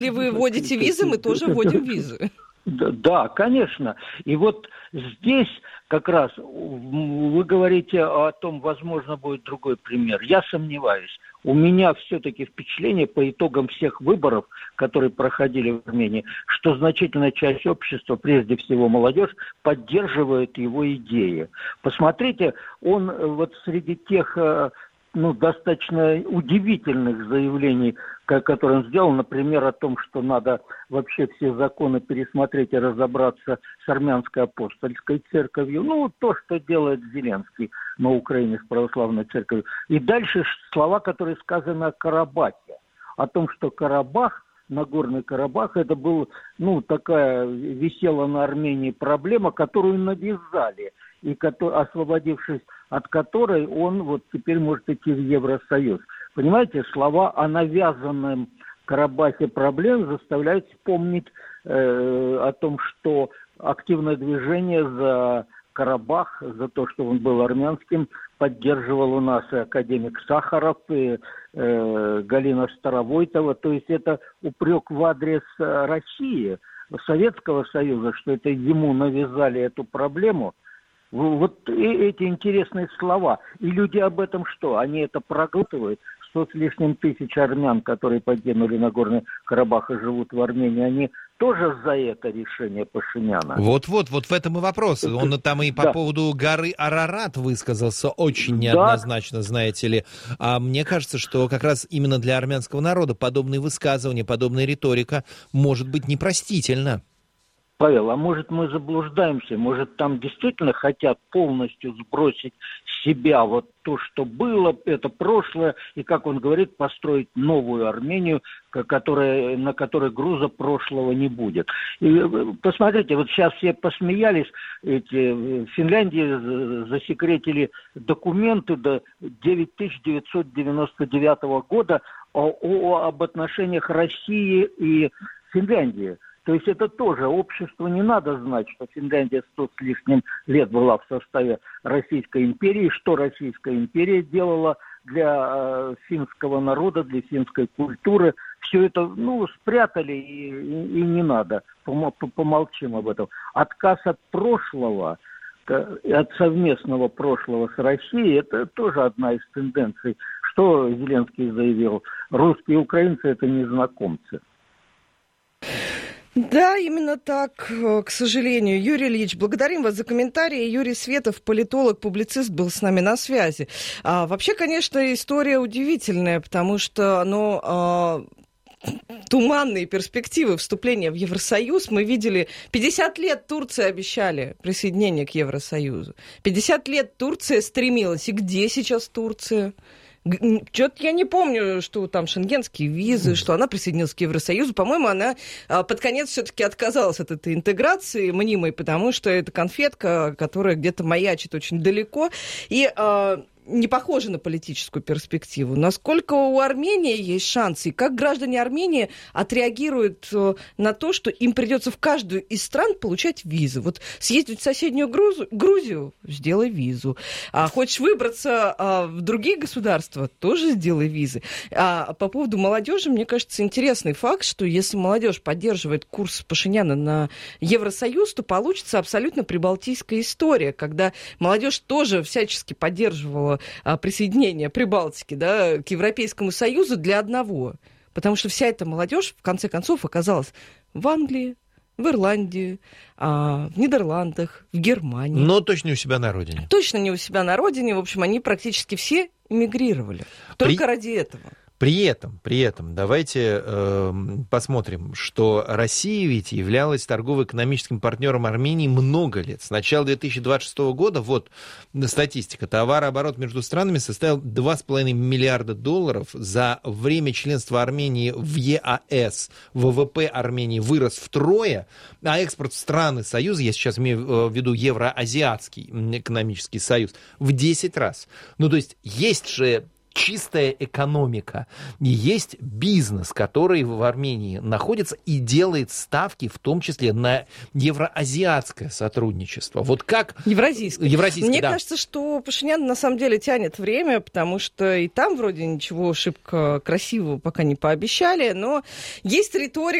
Если вы вводите визы, мы тоже вводим визы. Да, конечно. И вот здесь как раз вы говорите о том, возможно, будет другой пример. Я сомневаюсь. У меня все-таки впечатление по итогам всех выборов, которые проходили в Армении, что значительная часть общества, прежде всего молодежь, поддерживает его идеи. Посмотрите, он вот среди тех достаточно удивительных заявлений, которые он сделал, например, о том, что надо вообще все законы пересмотреть и разобраться с армянской апостольской церковью. То, что делает Зеленский на Украине с православной церковью. И дальше слова, которые сказаны о Карабахе. О том, что Карабах, Нагорный Карабах, это был, такая висела на Армении проблема, которую навязали, и освободившись от которой он вот теперь может идти в Евросоюз. Понимаете, слова о навязанном Карабахе проблем заставляют вспомнить о том, что активное движение за Карабах, за то, что он был армянским, поддерживал у нас и академик Сахаров, и Галина Старовойтова. То есть это упрек в адрес России, Советского Союза, что это ему навязали эту проблему. Вот эти интересные слова. И люди об этом что? Они это проглатывают. 100 с лишним тысяч армян, которые покинули Нагорный Карабах и живут в Армении, они тоже за это решение Пашиняна. Вот в этом и вопрос. Он там и по поводу горы Арарат высказался очень неоднозначно, знаете ли. А мне кажется, что как раз именно для армянского народа подобные высказывания, подобная риторика может быть непростительна. Павел, а может мы заблуждаемся? Может там действительно хотят полностью сбросить с себя вот то, что было, это прошлое, и, как он говорит, построить новую Армению, на которой груза прошлого не будет. И посмотрите, вот сейчас все посмеялись, в Финляндии засекретили документы до 1999 года об отношениях России и Финляндии. То есть это тоже обществу не надо знать, что Финляндия 100 с лишним лет была в составе Российской империи, что Российская империя делала для финского народа, для финской культуры. Все это, спрятали и не надо. Помолчим об этом. Отказ от прошлого, от совместного прошлого с Россией, это тоже одна из тенденций. Что Зеленский заявил? Русские и украинцы – это незнакомцы. Да, именно так, к сожалению. Юрий Ильич, благодарим вас за комментарии. Юрий Светов, политолог, публицист, был с нами на связи. Вообще, конечно, история удивительная, потому что туманные перспективы вступления в Евросоюз. Мы видели, 50 лет Турция обещали присоединение к Евросоюзу. 50 лет Турция стремилась. И где сейчас Турция? Что-то я не помню, что там шенгенские визы, что она присоединилась к Евросоюзу. По-моему, она под конец все-таки отказалась от этой интеграции мнимой, потому что это конфетка, которая где-то маячит очень далеко. И не похоже на политическую перспективу. Насколько у Армении есть шансы, и как граждане Армении отреагируют на то, что им придется в каждую из стран получать визы. Вот съездить в соседнюю Грузию, сделай визу. А хочешь выбраться в другие государства, тоже сделай визы. А по поводу молодежи, мне кажется, интересный факт, что если молодежь поддерживает курс Пашиняна на Евросоюз, то получится абсолютно прибалтийская история, когда молодежь тоже всячески поддерживала присоединение Прибалтики, к Европейскому Союзу для одного. Потому что вся эта молодежь, в конце концов, оказалась в Англии, в Ирландии, в Нидерландах, в Германии. Но точно не у себя на родине. Точно не у себя на родине. В общем, они практически все эмигрировали. Только ради этого. При этом, давайте посмотрим, что Россия ведь являлась торгово-экономическим партнером Армении много лет. С начала 2026 года, вот статистика, товарооборот между странами составил $2,5 миллиарда. За время членства Армении в ЕАЭС ВВП Армении вырос втрое, а экспорт в страны Союза, я сейчас имею в виду Евроазиатский экономический союз, в 10 раз. То есть же чистая экономика, и есть бизнес, который в Армении находится и делает ставки, в том числе на евроазиатское сотрудничество. Вот как... Евразийское. Мне да. кажется, что Пашинян на самом деле тянет время, потому что и там вроде ничего шибко красивого пока не пообещали, но есть риторика,